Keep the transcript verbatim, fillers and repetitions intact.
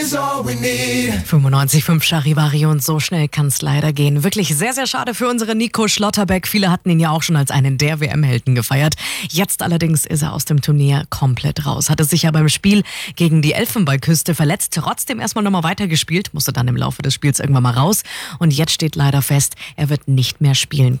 fünfundneunzig Komma fünf Charivari und so schnell kann es leider gehen. Wirklich sehr, sehr schade für unseren Nico Schlotterbeck. Viele hatten ihn ja auch schon als einen der W M-Helden gefeiert. Jetzt allerdings ist er aus dem Turnier komplett raus. Hatte sich ja beim Spiel gegen die Elfenbeinküste verletzt. Trotzdem erstmal nochmal weitergespielt, musste dann im Laufe des Spiels irgendwann mal raus. Und jetzt steht leider fest, er wird nicht mehr spielen.